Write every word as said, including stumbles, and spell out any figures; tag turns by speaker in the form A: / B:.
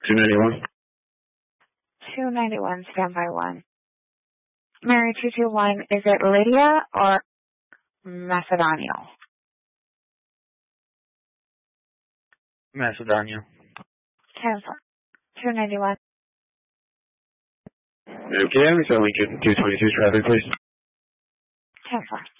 A: two ninety-one.
B: two ninety-one, standby one. Mary two two one, is it Lydia or Macedonia?
A: Macedonia.
B: Cancel. two ninety-one.
A: Okay, we saw Lincoln two twenty-two traffic, please.
B: Cancel.